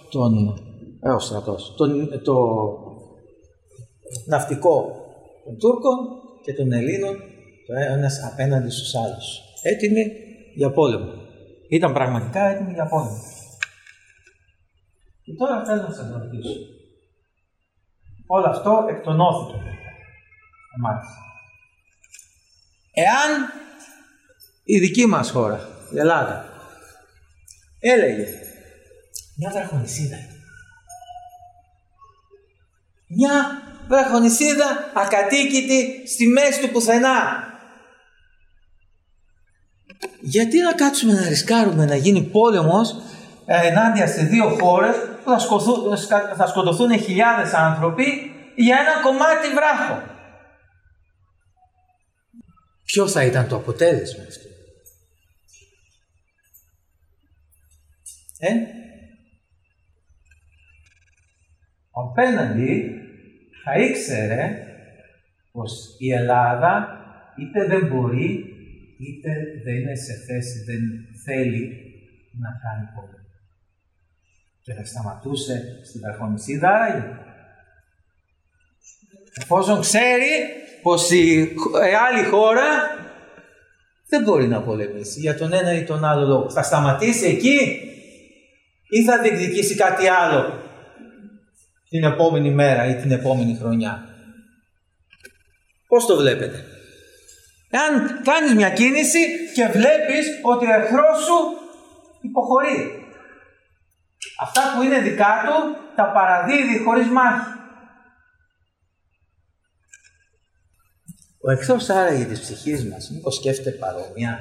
το ναυτικό των Τούρκων και των Ελλήνων, το ένας απέναντι στους άλλους. Έτοιμοι για πόλεμο. Ήταν πραγματικά έτοιμοι για πόλεμο. Και τώρα θέλω να σας ρωτήσω. Όλο αυτό εκτονώθηκε. Μάλιστα. Εάν η δική μας χώρα, η Ελλάδα, έλεγε μια βραχονησίδα, μια βραχονησίδα ακατοίκητη στη μέση του πουθενά, γιατί να κάτσουμε να ρισκάρουμε να γίνει πόλεμος ενάντια σε δύο χώρες που θα σκοτωθούν χιλιάδες άνθρωποι για ένα κομμάτι βράχο? Ποιο θα ήταν το αποτέλεσμα αυτό? Ο απέναντι θα ήξερε πως η Ελλάδα είτε δεν μπορεί, είτε δεν είναι σε θέση, δεν θέλει να κάνει πόλεμο. Και θα σταματούσε στην βραχονησίδα άραγε. Εφόσον ξέρει πως η άλλη χώρα δεν μπορεί να πολεμήσει για τον ένα ή τον άλλο λόγο, θα σταματήσει εκεί ή θα διεκδικήσει κάτι άλλο την επόμενη μέρα ή την επόμενη χρονιά? Πώς το βλέπετε? Εάν κάνεις μια κίνηση και βλέπεις ότι ο εχθρός σου υποχωρεί, αυτά που είναι δικά του τα παραδίδει χωρίς μάχη. Ο εχθρός άραγε της ψυχής μας, μήπως σκέφτεται παρόμοια?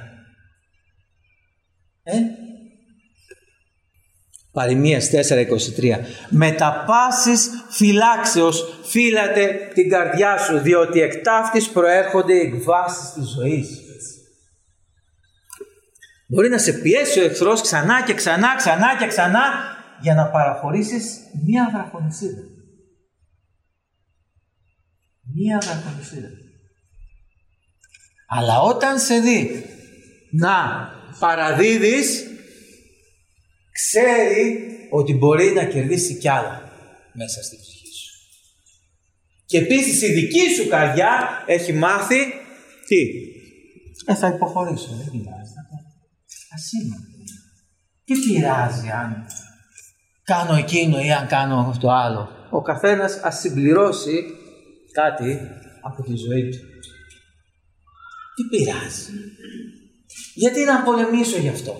Παροιμίας 4:23. Με τα πάσης φυλάξεως φύλατε την καρδιά σου, διότι εκ ταύτης προέρχονται οι εκβάσεις της ζωής. Μπορεί να σε πιέσει ο εχθρός ξανά και ξανά για να παραχωρήσεις μία βραχονησίδα. Μία βραχονησίδα. Αλλά όταν σε δει να παραδίδεις, ξέρει ότι μπορεί να κερδίσει κι άλλα μέσα στη ψυχή σου. Και επίσης η δική σου καρδιά έχει μάθει τι? Θα υποχωρήσω, δεν πειράζει. Ασήμαντο. Τι πειράζει αν κάνω εκείνο ή αν κάνω το άλλο? Ο καθένας ας συμπληρώσει κάτι από τη ζωή του. Τι πειράζει? Γιατί να πολεμήσω γι' αυτό?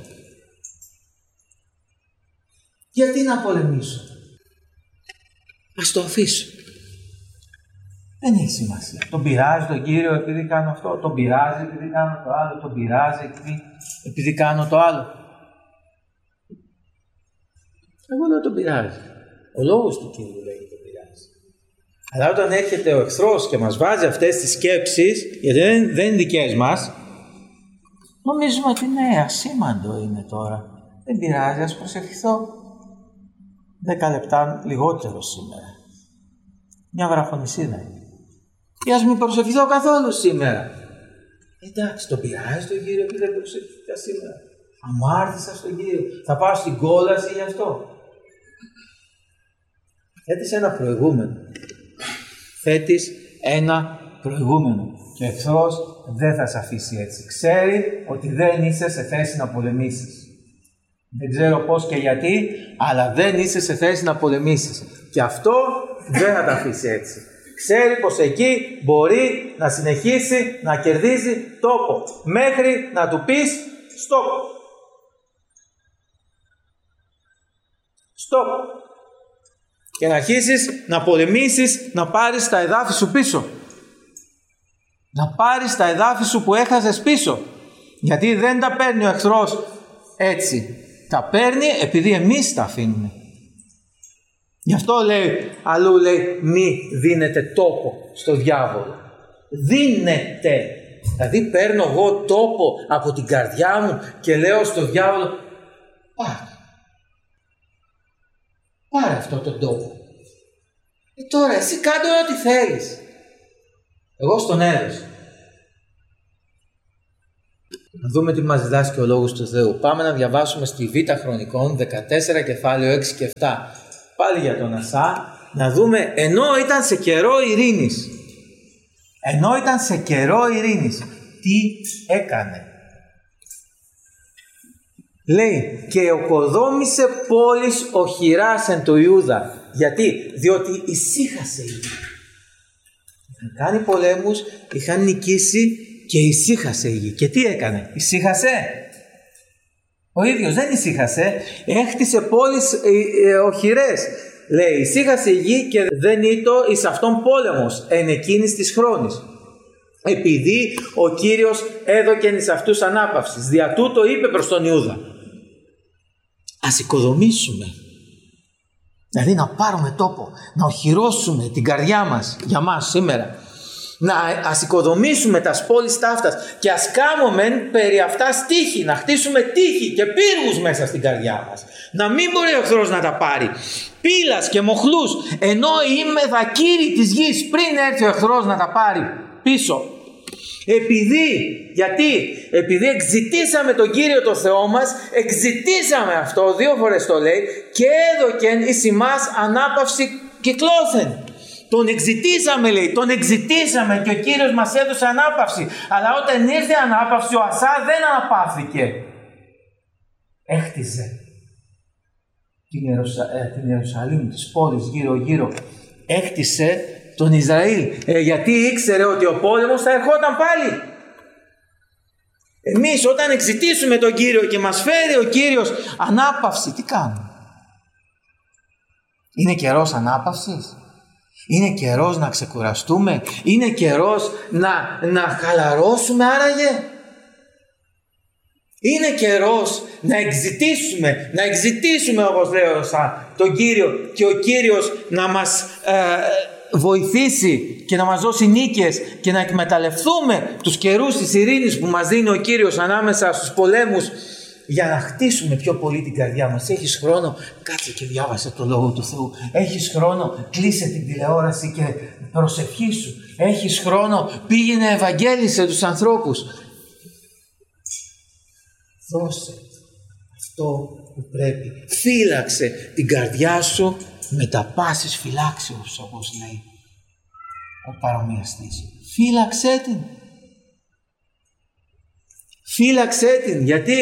Γιατί να πολεμήσω? Ας το αφήσω. Δεν έχει σημασία. Τον πειράζει τον Κύριο επειδή κάνω αυτό, τον πειράζει επειδή κάνω το άλλο, τον πειράζει επειδή κάνω το άλλο. Εγώ δεν τον πειράζει. Ο λόγος του Κύριου λέει τον πειράζει. Αλλά όταν έρχεται ο εχθρός και μας βάζει αυτές τις σκέψεις, γιατί δεν είναι δικές μας, νομίζουμε ότι ναι, ασήμαντο είναι τώρα. Δεν πειράζει, ας προσευχηθώ 10 λεπτά λιγότερο σήμερα. Μια βραχονησίδα είναι. Ή ας μην προσευχηθώ καθόλου σήμερα. Εντάξει, τον πειράζει τον Κύριο επειδή δεν προσευχηθήκα σήμερα? Αμάρτησα στον Κύριο. Θα πάω στην κόλαση γι' αυτό. Θέτεις ένα προηγούμενο. Θέτεις ένα προηγούμενο. Και ο εχθρός δεν θα σε αφήσει έτσι. Ξέρει ότι δεν είσαι σε θέση να πολεμήσεις. Δεν ξέρω πώς και γιατί, αλλά δεν είσαι σε θέση να πολεμήσεις. Και αυτό δεν θα τα αφήσει έτσι. Ξέρει πως εκεί μπορεί να συνεχίσει να κερδίζει τόπο. Μέχρι να του πεις stop. Stop. Και να αρχίσεις να πολεμήσεις, να πάρεις τα εδάφη σου πίσω. Να πάρεις τα εδάφη σου που έχασες πίσω. Γιατί δεν τα παίρνει ο εχθρός έτσι. Τα παίρνει επειδή εμείς τα αφήνουμε. Γι' αυτό λέει, αλλού λέει, μη δίνετε τόπο στο διάβολο. Δίνετε. Δηλαδή παίρνω εγώ τόπο από την καρδιά μου και λέω στο διάβολο, πάρε αυτό τον τόπο. Τώρα εσύ κάτω ό,τι θέλεις. Εγώ στον έδωσα. Να δούμε τι μας διδάσκει ο Λόγος του Θεού. Πάμε να διαβάσουμε στη Β' Χρονικών 14 κεφάλαιο 6 και 7. Πάλι για τον Ασά. Να δούμε, ενώ ήταν σε καιρό ειρήνης. Ενώ ήταν σε καιρό ειρήνης. Τι έκανε. Λέει, και οκοδόμησε πόλης οχυράς εν το Ιούδα. Γιατί, διότι ησύχασε η γη. Είχαν κάνει πολέμους, είχαν νικήσει και ησύχασε η γη. Και τι έκανε, ησύχασε. Ο ίδιος δεν ησύχασε, έχτισε πόλεις οχυρές. Λέει, ησύχασε η γη και δεν ήτο εις αυτόν πόλεμος εν εκείνης της χρόνης. Επειδή ο Κύριος έδωκεν εις αυτούς ανάπαυσης. Δια τούτο είπε προς τον Ιούδα, ας οικοδομήσουμε. Δηλαδή να πάρουμε τόπο, να οχυρώσουμε την καρδιά μας για μας σήμερα. Ας οικοδομήσουμε τα πόλεις ταύτας και ας κάμωμεν περί αυτά στίχη, να χτίσουμε τείχη και πύργους μέσα στην καρδιά μας. Να μην μπορεί ο εχθρός να τα πάρει. Πύλας και μοχλούς, ενώ είμαι δακύρη της γης πριν έρθει ο εχθρός να τα πάρει πίσω. Επειδή εξητήσαμε τον Κύριο το Θεό μας, εξητήσαμε αυτό, 2 φορές το λέει, και έδωκεν εις ημάς ανάπαυση κυκλώθεν. Τον εξητήσαμε, λέει, τον εξητήσαμε και ο Κύριος μας έδωσε ανάπαυση. Αλλά όταν ήρθε η ανάπαυση, ο Ασά δεν αναπαύθηκε. Έχτιζε την Ιερουσαλήμ, τις πόλεις γύρω-γύρω. Έχτισε τον Ισραήλ, γιατί ήξερε ότι ο πόλεμος θα ερχόταν πάλι. Εμείς όταν εξητήσουμε τον Κύριο και μας φέρει ο Κύριος ανάπαυση, τι κάνουμε? Είναι καιρός ανάπαυσης? Είναι καιρός να ξεκουραστούμε? Είναι καιρός να χαλαρώσουμε άραγε? Είναι καιρός να εξητήσουμε όπως λέω τον Κύριο και ο Κύριος να μας βοηθήσει και να μας δώσει νίκες και να εκμεταλλευτούμε τους καιρούς της ειρήνης που μας δίνει ο Κύριος ανάμεσα στους πολέμους για να χτίσουμε πιο πολύ την καρδιά μας. Έχεις χρόνο, κάτσε και διάβασε το Λόγο του Θεού. Έχεις χρόνο, κλείσε την τηλεόραση και προσευχήσου. Έχεις χρόνο, πήγαινε ευαγγέλισε τους ανθρώπους. Δώσε αυτό που πρέπει. Φύλαξε την καρδιά σου με τα πάσης φυλάξεως, όπως λέει ο παρομοιαστής. Φύλαξέ την. Φύλαξέ την.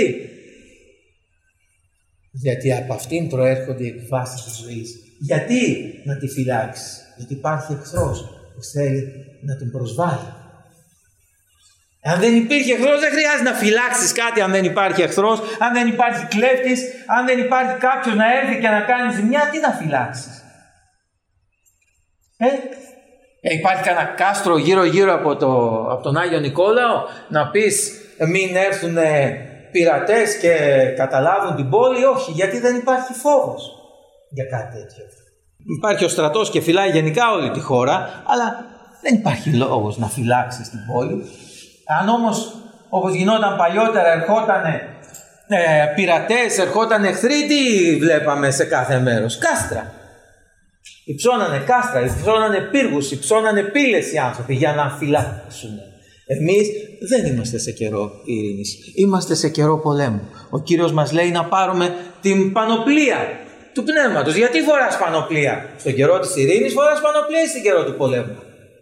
Γιατί από αυτήν προέρχονται οι εκβάσεις της ζωής. Γιατί να τη φυλάξεις? Γιατί υπάρχει εχθρός που θέλει να την προσβάλλει. Αν δεν υπήρχε εχθρός, δεν χρειάζεται να φυλάξεις κάτι. Αν δεν υπάρχει εχθρός, αν δεν υπάρχει κλέφτης, αν δεν υπάρχει κάποιος να έρθει και να κάνει ζημιά, τι να φυλάξεις? Υπάρχει κανένα κάστρο γύρω-γύρω από τον Άγιο Νικόλαο να πεις μην έρθουν πειρατές και καταλάβουν την πόλη? Όχι, γιατί δεν υπάρχει φόβος για κάτι τέτοιο. Υπάρχει ο στρατός και φυλάει γενικά όλη τη χώρα, αλλά δεν υπάρχει λόγος να φυλάξεις την πόλη. Αν όμως, όπως γινόταν παλιότερα, ερχότανε πειρατές, ερχόταν εχθροί, τι βλέπαμε σε κάθε μέρος? Κάστρα. Υψώνανε κάστρα, υψώνανε πύργους, υψώνανε πύλες οι άνθρωποι για να φυλάξουν. Εμείς δεν είμαστε σε καιρό ειρήνης, είμαστε σε καιρό πολέμου. Ο Κύριος μας λέει να πάρουμε την πανοπλία του πνεύματος. Γιατί φοράς πανοπλία? Στον καιρό της ειρήνης φοράς πανοπλία ή στον καιρό του πολέμου?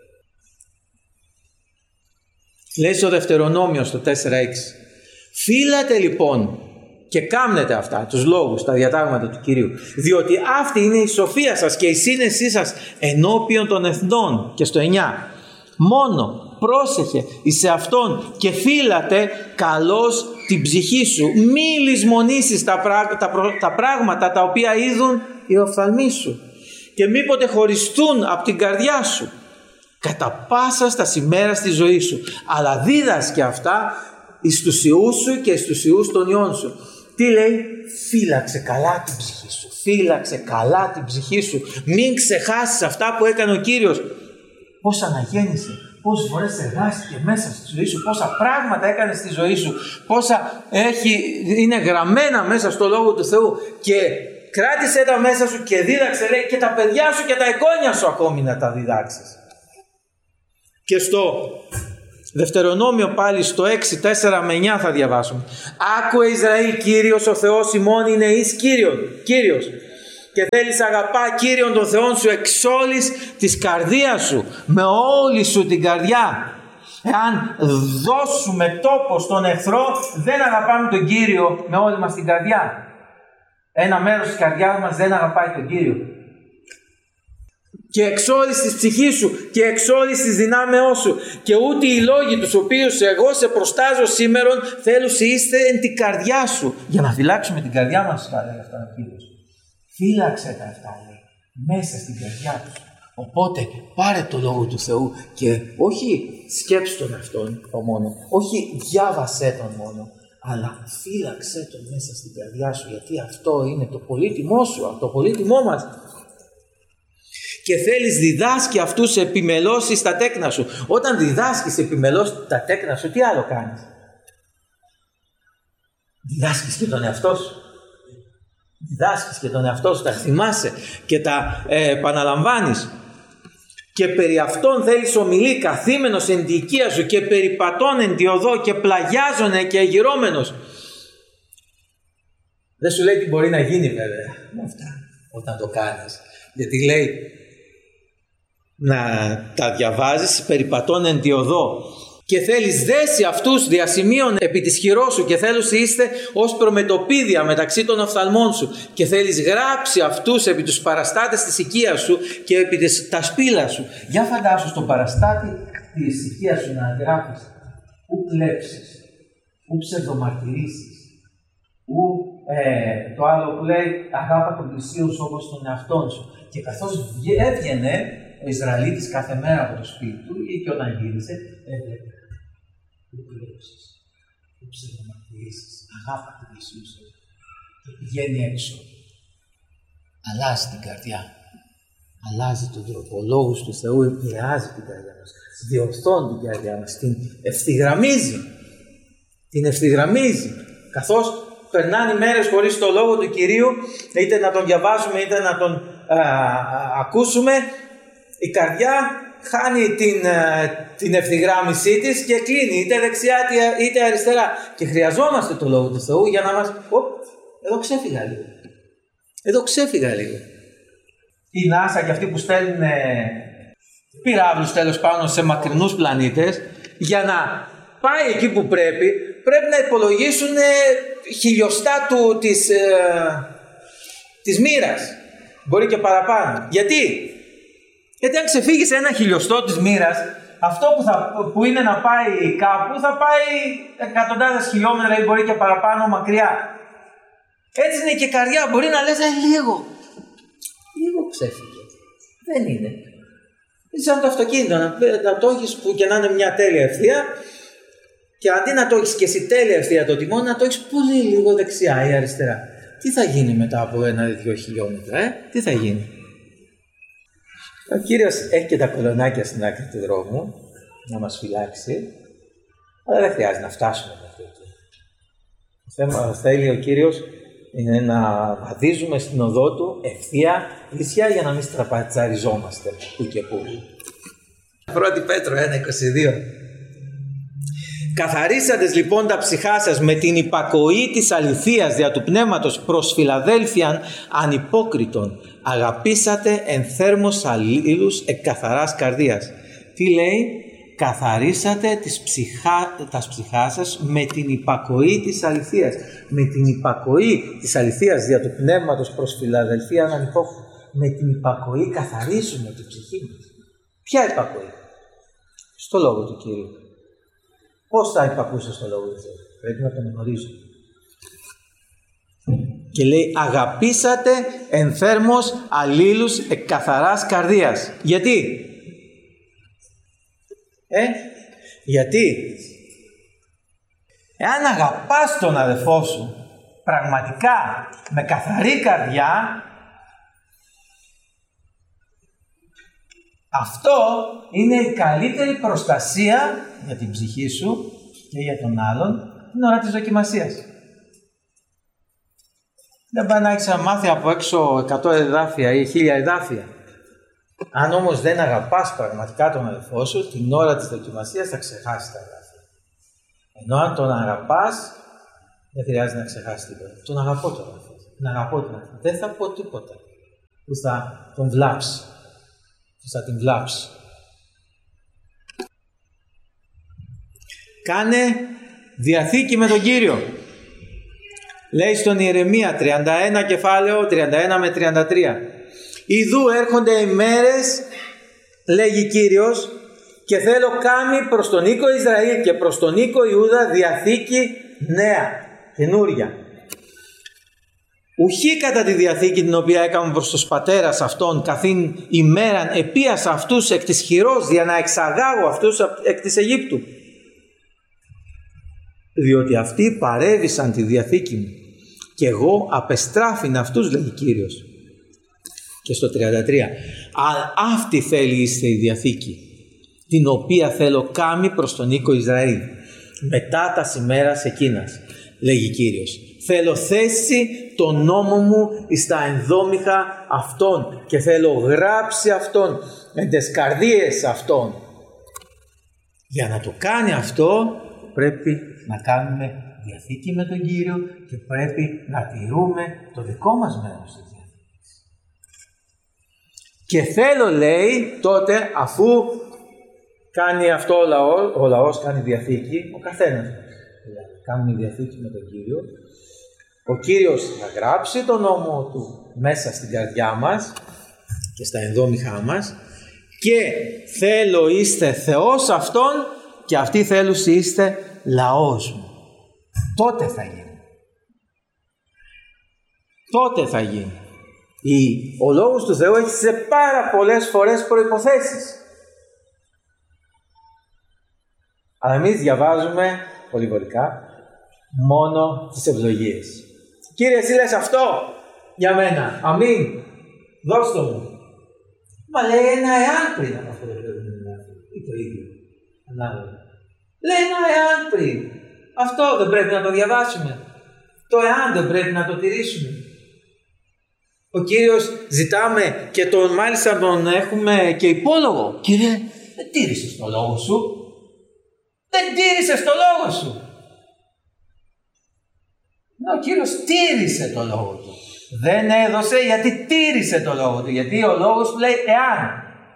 Λέει στο Δευτερονόμιο στο 4:6. Φύλατε λοιπόν και κάμνετε αυτά, τους λόγους, τα διατάγματα του Κυρίου, διότι αυτή είναι η σοφία σας και η σύνεσή σας ενώπιον των εθνών. Και στο 9. Μόνο πρόσεχε εις αυτόν και φύλατε καλώς την ψυχή σου. Μη λησμονήσεις τα πράγματα τα οποία είδουν οι οφθαλμοί σου και μήποτε χωριστούν από την καρδιά σου κατά πάσα στα σημέρα στη ζωή σου, αλλά δίδασκε αυτά εις τους ιούς σου και εις τους ιούς των ιών σου. Τι λέει? Φύλαξε καλά την ψυχή σου. Φύλαξε καλά την ψυχή σου. Μην ξεχάσεις αυτά που έκανε ο Κύριος. Πώς αναγέννησε, πόσες φορές εργάστηκε μέσα στη ζωή σου, πόσα πράγματα έκανε στη ζωή σου, πόσα είναι γραμμένα μέσα στο Λόγο του Θεού, και κράτησε τα μέσα σου και δίδαξε, λέει, και τα παιδιά σου και τα εγγόνια σου ακόμη να τα διδάξεις. Και στο Δευτερονόμιο πάλι στο 6, 4 με 9 θα διαβάσουμε. Άκουε Ισραήλ, Κύριος ο Θεός ημών είναι εις Κύριος. Και θέλεις αγαπά Κύριον τον Θεόν σου εξ όλης της καρδίας σου, με όλη σου την καρδιά. Εάν δώσουμε τόπο στον εχθρό, δεν αγαπάμε τον Κύριο με όλη μας την καρδιά. Ένα μέρος της καρδιάς μας δεν αγαπάει τον Κύριο. Και εξ όλης της ψυχής σου και εξ όλης της δυνάμεώς σου, και ούτε οι λόγοι τους οποίους εγώ σε προστάζω σήμερον θέλουν είστε εν την καρδιά σου. Για να φυλάξουμε την καρδιά μας, τα λέει αυτά ο Κύριος. Φύλαξε τα αυτά, λέει, μέσα στην καρδιά τους. Οπότε πάρε το Λόγο του Θεού και όχι σκέψου τον αυτόν μόνο, όχι διάβασέ τον μόνο, αλλά φύλαξέ τον μέσα στην καρδιά σου, γιατί αυτό είναι το πολύτιμό σου, το πολύτιμό μας. Και θέλεις διδάσκει αυτούς επιμελώσεις τα τέκνα σου. Όταν διδάσκεις επιμελώσεις τα τέκνα σου, τι άλλο κάνεις? Διδάσκεις και τον εαυτό σου. Διδάσκεις και τον εαυτό σου, τα θυμάσαι και τα επαναλαμβάνεις. Και περί αυτών θέλεις ομιλεί καθήμενος εν τη οικία σου και περιπατών εν τη οδό και πλαγιάζωνε και αγυρώμενος. Δεν σου λέει τι μπορεί να γίνει βέβαια με αυτά όταν το κάνεις. Γιατί λέει να τα διαβάζεις περιπατών εν τη οδό. Και θέλεις δέσει αυτούς διασημείων επί της χειρός σου και θέλεις είστε ως προμετωπίδια μεταξύ των οφθαλμών σου και θέλεις γράψει αυτούς επί τους παραστάτες της οικίας σου και επί τα σπήλα σου. Για φαντάσου στον παραστάτη της οικίας σου να γράφεις ου κλέψεις, ου ψευδομαρτυρήσεις, ου το άλλο που λέει αγάπα τον πλησίον σου όπως τον εαυτόν σου. Και καθώς έβγαινε ο Ισραηλίτης κάθε μέρα από το σπίτι του ή και όταν γύριζε, έβλεπε που κλέψεις, που ψευδομαρτυρήσεις, αγάπα την πλησίον σου και πηγαίνει έξω. Αλλάζει την καρδιά, αλλάζει τον τρόπο. Ο Λόγος του Θεού επηρεάζει την καρδιά μας, διορθώνει την καρδιά μας, την ευθυγραμμίζει. Καθώς περνάνε οι μέρες χωρίς το Λόγο του Κυρίου, είτε να τον διαβάσουμε είτε να τον ακούσουμε, η καρδιά χάνει την ευθυγράμμισή της και κλείνει είτε δεξιά είτε αριστερά. Και χρειαζόμαστε το Λόγο του Θεού για να μας... Εδώ ξέφυγα λίγο. Η NASA και αυτοί που στέλνουν πυράβλους τέλος πάνω σε μακρινούς πλανήτες, για να πάει εκεί που πρέπει να υπολογίσουν χιλιοστά της μοίρας. Μπορεί και παραπάνω. Γιατί αν ξεφύγει σε ένα χιλιοστό της μοίρας, αυτό που είναι να πάει κάπου θα πάει εκατοντάδες χιλιόμετρα ή μπορεί και παραπάνω μακριά. Έτσι είναι και η καρδιά. Μπορεί να λες λίγο ξέφυγε. Δεν είναι. Είναι σαν το αυτοκίνητο να το έχεις που και να είναι μια τέλεια ευθεία, και αντί να το έχεις και εσύ τέλεια ευθεία το τιμόνι, να το έχεις πολύ λίγο δεξιά ή αριστερά. Τι θα γίνει μετά από 1-2 χιλιόμετρα, τι θα γίνει? Ο Κύριος έχει και τα κολονάκια στην άκρη του δρόμου να μας φυλάξει, αλλά δεν χρειάζεται να φτάσουμε μέχρι εκεί. Το θέμα θέλει ο Κύριος είναι να βαδίζουμε στην οδό του ευθεία, ίσια, για να μην στραπατσαριζόμαστε που και που. 1 Πέτρο 1:22. Καθαρίσαντες λοιπόν τα ψυχά σας με την υπακοή της αληθείας δια του πνεύματος προς Φιλαδέλφιαν ανυπόκριτον, αγαπήσατε εν θέρμος αλλήλους εκ καθαράς καρδίας. Τι λέει? Καθαρίσατε τα ψυχά σας με την υπακοή της αληθείας. Με την υπακοή της αληθείας δια του πνεύματος προς Φιλαδελφίαν ανυπόκριτον. Με την υπακοή καθαρίζουμε την ψυχή μας. Ποια υπακοή? Στο Λόγο του Κύριου. Πώς θα υπακούσω στο Λόγο του Θεού? Πρέπει να τον γνωρίζω. Και λέει αγαπήσατε εν θέρμος αλλήλους εκ καθαράς καρδίας. Γιατί? Γιατί εάν αγαπάς τον αδελφό σου πραγματικά με καθαρή καρδιά, αυτό είναι η καλύτερη προστασία για την ψυχή σου και για τον άλλον την ώρα της δοκιμασίας. Δεν πάει να έχεις μάθει από έξω 100 εδάφια ή 1000 εδάφια. Αν όμως δεν αγαπάς πραγματικά τον αδελφό σου, την ώρα της δοκιμασίας θα ξεχάσεις τα λάθη. Ενώ αν τον αγαπάς, δεν χρειάζεται να ξεχάσεις τίποτα. Τον αγαπώ τον αδελφό. Τον αγαπώ τον αδελφό. Δεν θα πω τίποτα που θα τον βλάψει. Που θα την βλάψει. Κάνε διαθήκη με τον Κύριο. Λέει στον Ιερεμία 31 κεφάλαιο 31 με 33. Ιδού έρχονται οι μέρες, λέγει Κύριος, και θέλω κάνει προς τον οίκο Ισραήλ και προς τον οίκο Ιούδα διαθήκη νέα, καινούρια. Ουχή κατά τη διαθήκη την οποία έκαμε προς τους πατέρας αυτών, καθήν ημέραν επίασα αυτούς εκ της χειρός, για να εξαγάγω αυτούς εκ της Αιγύπτου. Διότι αυτοί παρέβησαν τη διαθήκη μου και εγώ απεστράφην αυτούς, λέγει Κύριος. Και στο 33, αλλά αυτή θέλει είστε η διαθήκη, την οποία θέλω κάμει προς τον οίκο Ισραήλ, μετά τα ημέρας εκείνας, λέγει Κύριος. Θέλω θέσει τον νόμο μου εις τα ενδόμηχα αυτών και θέλω γράψει αυτόν εν τες καρδίες αυτών. Για να το κάνει αυτό πρέπει να κάνουμε διαθήκη με τον Κύριο και πρέπει να τηρούμε το δικό μας μέρος της διαθήκης. Και θέλω, λέει, τότε αφού κάνει αυτό ο λαός κάνει διαθήκη, ο καθένας κάνουμε διαθήκη με τον Κύριο, ο Κύριος θα γράψει τον νόμο του μέσα στην καρδιά μας και στα ενδόμηχά μας και θέλω είστε Θεός αυτόν και αυτοί θέλουσι είστε λαός μου. Τότε θα γίνει. Τότε θα γίνει. Ο Λόγος του Θεού έχει σε πάρα πολλές φορές προϋποθέσεις. Αλλά εμείς διαβάζουμε πολυβολικά μόνο τις ευλογίες. Κύριε, εσύ λες αυτό για μένα. Αμήν. Δώσ' το μου. Μα λέει ένα εάν πριν από αυτό το ή το ίδιο. Ανάλογα. Λέει ένα εάν πριν. Αυτό δεν πρέπει να το διαβάσουμε. Το εάν δεν πρέπει να το τηρήσουμε. Ο Κύριος ζητάμε και μάλιστα τον έχουμε και υπόλογο. Κύριε, δεν τήρησες το λόγο σου. Δεν τήρησες το λόγο σου. Ο Κύριος τήρησε το λόγο του. Δεν έδωσε γιατί τήρησε το λόγο του. Γιατί ο λόγος του λέει εάν.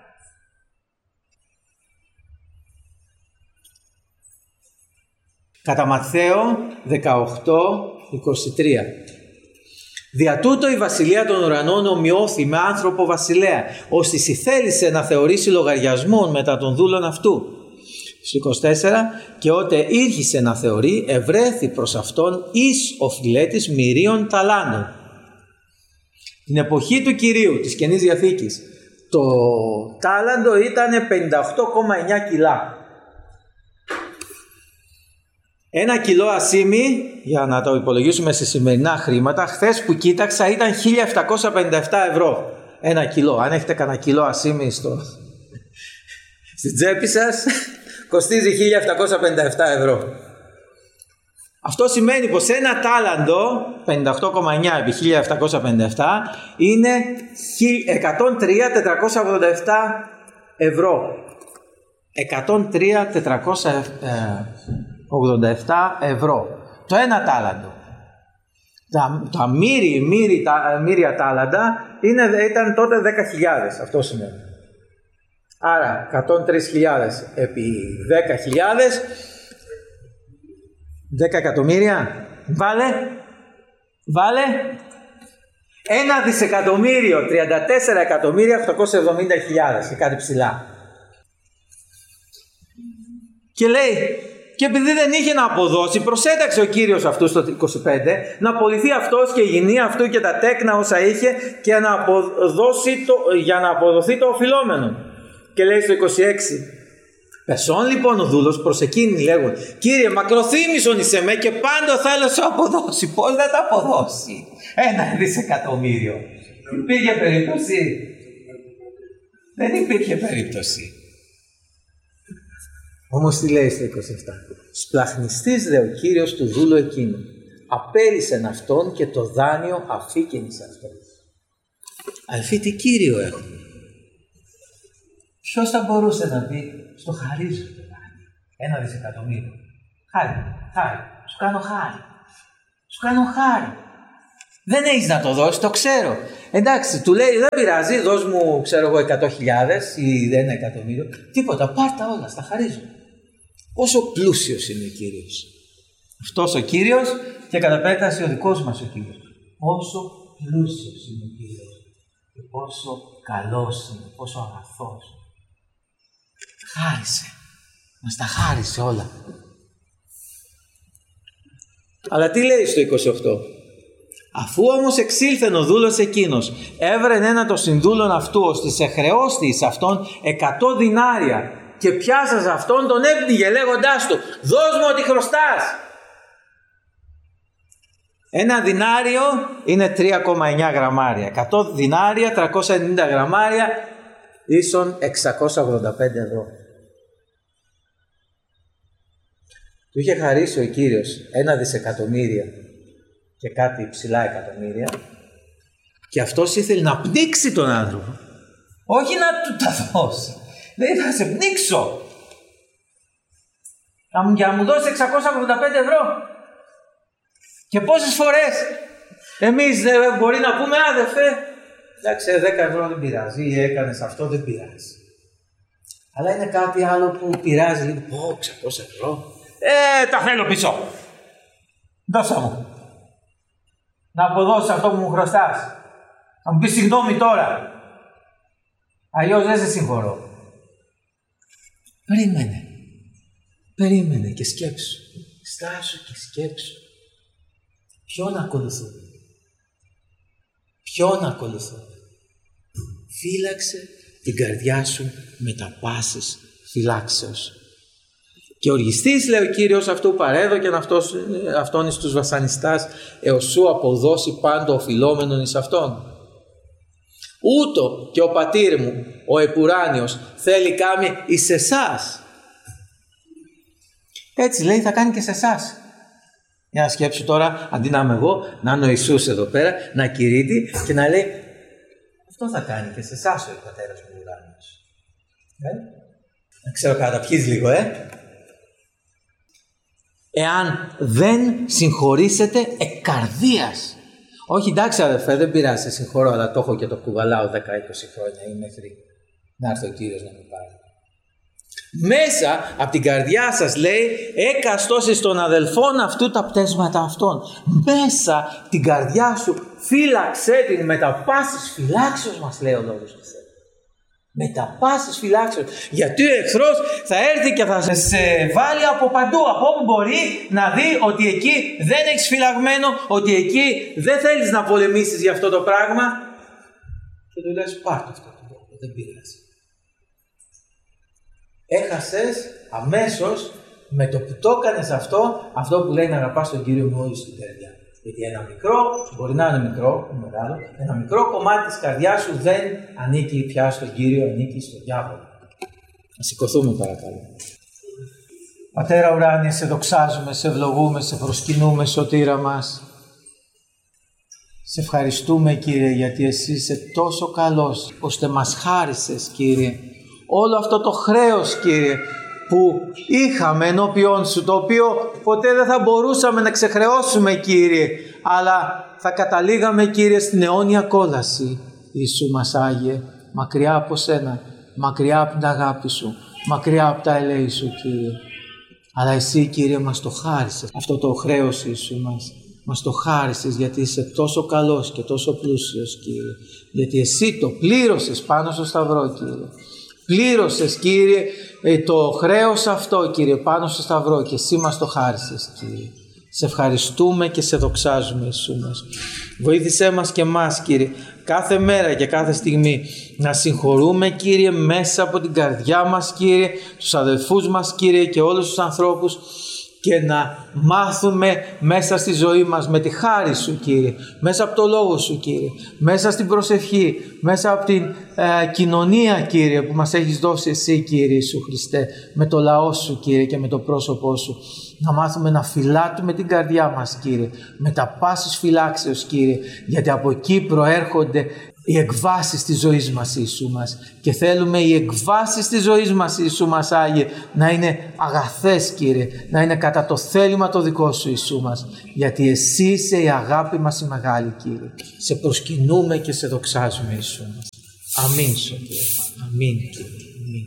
Κατά Ματθαίο 18:23. Δια τούτο η βασιλεία των ουρανών ομοιώθη με άνθρωπο βασιλέα, ώστε θέλησε να θεωρήσει λογαριασμόν μετά των δούλων αυτού. Στο 24, και ότε ήρχισε να θεωρεί, ευρέθη προς αυτόν εις ο φιλέτης μυρίων ταλάντων. Την εποχή του Κυρίου της Καινής Διαθήκης, το τάλαντο ήταν 58,9 κιλά. 1 κιλό ασίμι, για να το υπολογίσουμε σε σημερινά χρήματα, χθες που κοίταξα ήταν 1.757 ευρώ. 1 κιλό. Αν έχετε κανένα κιλό ασίμι στην τσέπη σας, κοστίζει 1.757 ευρώ. Αυτό σημαίνει πως ένα τάλαντο, 58,9 επί 1.757, είναι 103.487 ευρώ. 103.487 ευρώ. Το ένα τάλαντο. Τα μύρια τάλαντα ήταν τότε 10.000. Αυτό σημαίνει. Άρα 103.000 επί 10.000, 10 εκατομμύρια. Βάλε 1.034.870.000 και κάτι ψηλά. Και λέει, και επειδή δεν είχε να αποδώσει, προσέταξε ο Κύριος αυτούς το 25 να απολυθεί αυτός και η γυνή αυτού και τα τέκνα όσα είχε και για να αποδοθεί το οφειλόμενο. Και λέει στο 26, πεσόν λοιπόν ο δούλος προς εκείνη λέγον, Κύριε, μακροθύμησον εις εμέ και πάντο θέλω σου αποδώσει. Πώς θα τα αποδώσει? 1 δισεκατομμύριο. Υπήρχε περίπτωση? Δεν υπήρχε περίπτωση. Όμως τι λέει στο 27? Σπλαχνιστής δε ο Κύριος του δούλου εκείνου, απέλυσεν αυτόν και το δάνειο αφήκεν εις αυτόν. Αλφή, τι Κύριο έχουμε? Ποιος θα μπορούσε να πει, στο χαρίζω, 1 δισεκατομμύριο. Χάρη, σου κάνω χάρη. Σου κάνω χάρη. Δεν έχεις να το δώσεις, το ξέρω. Εντάξει, του λέει, δεν πειράζει, δώσ' μου, ξέρω εγώ, 100.000 ή 1 εκατομμύριο. Τίποτα, πάρ' τα όλα, στα χαρίζω. Πόσο πλούσιος είναι ο Κύριος. Αυτός ο Κύριος και κατά επέκταση ο δικός μας ο Κύριος. Πόσο πλούσιος είναι ο Κύριος και πόσο καλός είναι, πόσο αγαθός. Χάρισε. Μας τα χάρισε όλα. Αλλά τι λέει στο 28. Αφού όμως εξήλθεν ο δούλος εκείνος, έβρεν ένα το συνδούλον αυτού, ώστε σε χρεώστη εις αυτόν 100 δινάρια και πιάσας αυτόν τον έπνιγε λέγοντάς του, δώσ' μου ό,τι χρωστάς. 1 δινάριο είναι 3,9 γραμμάρια. 100 δινάρια, 390 γραμμάρια, ίσον 685 ευρώ. Του είχε χαρίσει ο Κύριος 1 δισεκατομμύρια και κάτι ψηλά εκατομμύρια και αυτός ήθελε να πνίξει τον άνθρωπο. Όχι να του τα δώσει. Δεν θα σε πνίξω. Για να μου δώσει 685 ευρώ. Και πόσες φορές εμείς δεν μπορεί να πούμε, αδερφέ, εντάξει 10 ευρώ δεν πειράζει ή έκανες αυτό δεν πειράζει. Αλλά είναι κάτι άλλο που πειράζει λίγο. 600 ευρώ. Τα θέλω πίσω. Δώσα μου. Να αποδώσεις αυτό που μου χρωστάς. Να μου πεις συγγνώμη τώρα. Αλλιώς δεν σε συγχωρώ. Περίμενε και σκέψου. Στάσου και σκέψου. Ποιον ακολουθούμε. Φύλαξε την καρδιά σου με τα πάσης φυλάξεως. Και οργιστής, λέει ο Κύριος, αυτού παρέδωκεν αυτόν εις τους βασανιστάς, έως σου αποδώσει πάντο οφειλόμενον εις αυτόν. Ούτω και ο πατήρ μου, ο επουράνιος, θέλει κάμει εις εσάς. Έτσι λέει, θα κάνει και σε εσάς. Για να σκέψου τώρα, αντί να είμαι εγώ, να είναι ο Ιησούς εδώ πέρα, να κηρύττει και να λέει, αυτό θα κάνει και σε εσάς ο πατέρας μου ουράνιος. Να ξέρω καταπιείς λίγο, Εάν δεν συγχωρήσετε εκ καρδίας. Όχι, εντάξει αδερφέ, δεν πειράζει, σε συγχωρώ, αλλά το έχω και το κουβαλάω 10-20 χρόνια ή μέχρι να έρθει ο Κύριος να με πάρει. Μέσα από την καρδιά σας, λέει, έκαστος εις των αδελφών αυτού τα πτέσματα αυτών. Μέσα την καρδιά σου φύλαξε την με τα πάσης φυλάξεως, μας λέει ο λόγος του Θεού. Με τα πάσης φυλάξεως. Γιατί ο εχθρός θα έρθει και θα σε βάλει από παντού. Από όπου μπορεί να δει ότι εκεί δεν έχεις φυλαγμένο, ότι εκεί δεν θέλεις να πολεμήσεις για αυτό το πράγμα. Και του λες πάρ' αυτό το λόγο, δεν πειράζει. Έχασες αμέσως με το που το έκανες αυτό που λέει να αγαπάς τον Κύριο με όλη στην καρδιά. Γιατί ένα μικρό, μπορεί να είναι μικρό ή μεγάλο, ένα μικρό κομμάτι της καρδιάς σου δεν ανήκει πια στον Κύριο, ανήκει στον διάβολο. Να σηκωθούμε παρακαλώ. Πατέρα ουράνιε, σε δοξάζουμε, σε ευλογούμε, σε προσκυνούμε, σωτήρα μας. Σε ευχαριστούμε, Κύριε, γιατί εσύ είσαι τόσο καλός, ώστε μας χάρισες, Κύριε, όλο αυτό το χρέος, Κύριε, που είχαμε ενώπιόν σου, το οποίο ποτέ δεν θα μπορούσαμε να ξεχρεώσουμε, Κύριε, αλλά θα καταλήγαμε, Κύριε, στην αιώνια κόλαση. Ιησού μας Άγιε, μακριά από σένα, μακριά από την αγάπη σου, μακριά από τα ελέη σου, Κύριε. Αλλά εσύ, Κύριε, μας το χάρισες αυτό το χρέος, Ιησού μας το χάρισες, γιατί είσαι τόσο καλός και τόσο πλούσιος, Κύριε, γιατί εσύ το πλήρωσες πάνω στο σταυρό, Κύριε. Πλήρωσες, Κύριε, το χρέος αυτό, Κύριε, πάνω στο σταυρό και εσύ μας το χάρισες, Κύριε. Σε ευχαριστούμε και σε δοξάζουμε, Ιησού μας. Βοήθησέ μας και εμάς, Κύριε, κάθε μέρα και κάθε στιγμή να συγχωρούμε, Κύριε, μέσα από την καρδιά μας, Κύριε, τους αδελφούς μας, Κύριε, και όλους τους ανθρώπους, και να μάθουμε μέσα στη ζωή μας με τη χάρη σου, Κύριε, μέσα από το Λόγο σου, Κύριε, μέσα στην προσευχή, μέσα από την κοινωνία, Κύριε, που μας έχεις δώσει εσύ, Κύριε Ιησού Χριστέ, με το λαό σου, Κύριε, και με το πρόσωπό σου. Να μάθουμε να φυλάτουμε την καρδιά μας, Κύριε, με τα πάσης φυλάξεως, Κύριε, γιατί από εκεί προέρχονται οι εκβάσεις της ζωής μας, Ιησού μας, και θέλουμε οι εκβάσεις της ζωής μας, Ιησού μας, Άγιε, να είναι αγαθές, Κύριε, να είναι κατά το θέλημα το δικό Σου, Ιησού μας, γιατί Εσύ είσαι η αγάπη μας η μεγάλη, Κύριε. Σε προσκυνούμε και σε δοξάζουμε, Ιησού μας. Αμήν, Σωτήρ. Αμήν, Κύριε. Αμήν.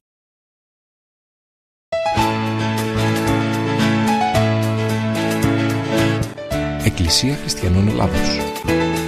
Εκκλησία Χριστιανών Ελλάδος.